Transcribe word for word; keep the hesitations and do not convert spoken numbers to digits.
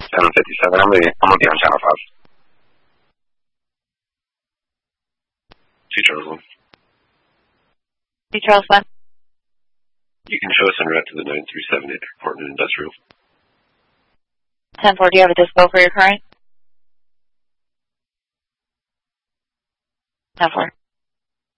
seven fifty-seven. I'm ready. I'm gonna be on channel five. Two Charles one. Two Charles one. You can show us en route to the nine three seven eight Airport and Industrial. ten four, do you have a dispo for your current? ten four.